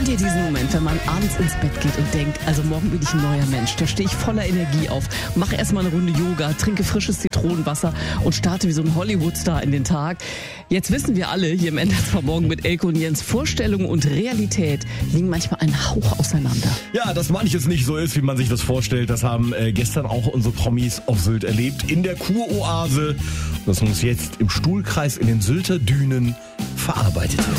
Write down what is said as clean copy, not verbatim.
Kennt ihr diesen Moment, wenn man abends ins Bett geht und denkt, also morgen bin ich ein neuer Mensch, da stehe ich voller Energie auf, mache erstmal eine Runde Yoga, trinke frisches Zitronenwasser und starte wie so ein Hollywood-Star in den Tag. Jetzt wissen wir alle hier im NDR Morgen mit Elke und Jens, Vorstellung und Realität liegen manchmal einen Hauch auseinander. Ja, dass manches nicht so ist, wie man sich das vorstellt, das haben gestern auch unsere Promis auf Sylt erlebt. In der Kuroase. Das muss jetzt im Stuhlkreis in den Sylter Dünen verarbeitet werden.